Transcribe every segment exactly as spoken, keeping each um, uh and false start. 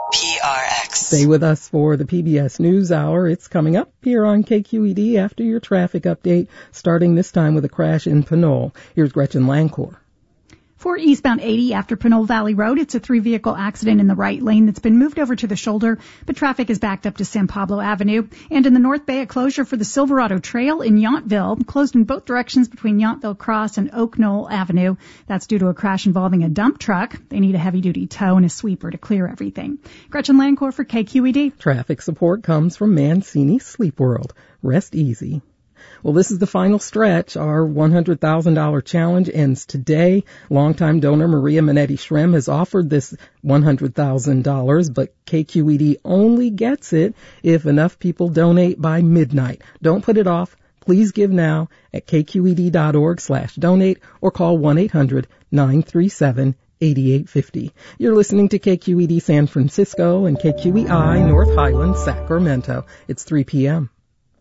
P R X. Stay with us for the P B S News Hour. It's coming up here on K Q E D after your traffic update, starting this time with a crash in Pinole. Here's Gretchen Lancourt. For eastbound eighty after Pinole Valley Road, it's a three-vehicle accident in the right lane that's been moved over to the shoulder, but traffic is backed up to San Pablo Avenue. And in the North Bay, a closure for the Silverado Trail in Yountville, closed in both directions between Yountville Cross and Oak Knoll Avenue. That's due to a crash involving a dump truck. They need a heavy-duty tow and a sweeper to clear everything. Gretchen Lancourt for K Q E D. Traffic support comes from Mancini Sleep World. Rest easy. Well, this is the final stretch. Our one hundred thousand dollars challenge ends today. Longtime donor Maria Minetti Shrem has offered this one hundred thousand dollars, but K Q E D only gets it if enough people donate by midnight. Don't put it off. Please give now at kqed.org slash donate or call one eight hundred nine three seven eight eight five zero. You're listening to K Q E D San Francisco and K Q E I North Highland, Sacramento. It's three p.m.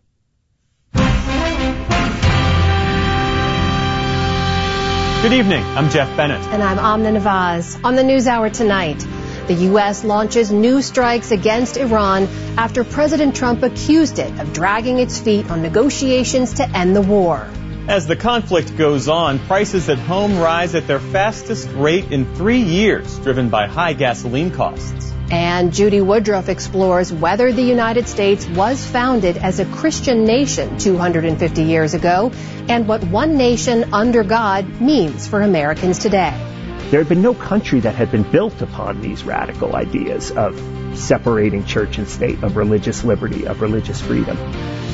Good evening. I'm Jeff Bennett. And I'm Amna Nawaz. On the NewsHour tonight, the U S launches new strikes against Iran after President Trump accused it of dragging its feet on negotiations to end the war. As the conflict goes on, prices at home rise at their fastest rate in three years, driven by high gasoline costs. And Judy Woodruff explores whether the United States was founded as a Christian nation two hundred fifty years ago and what one nation under God means for Americans today. There had been no country that had been built upon these radical ideas of separating church and state, of religious liberty, of religious freedom.